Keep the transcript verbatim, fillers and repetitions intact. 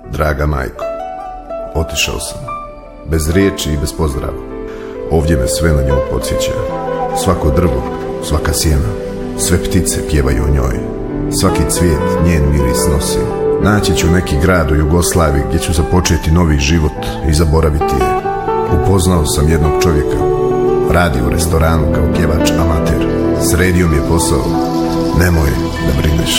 Draga majko, otišao sam, bez riječi i bez pozdrava. Ovdje me sve na nju podsjeća. Svako drvo, svaka sjena, sve ptice pjevaju o njoj. Svaki cvijet njen miris nosi. Naći ću neki grad u Jugoslaviji gdje ću započeti novi život i zaboraviti je. Upoznao sam jednog čovjeka, radi u restoranu kao pjevač amater. Sredio mi je posao, nemoj da brineš.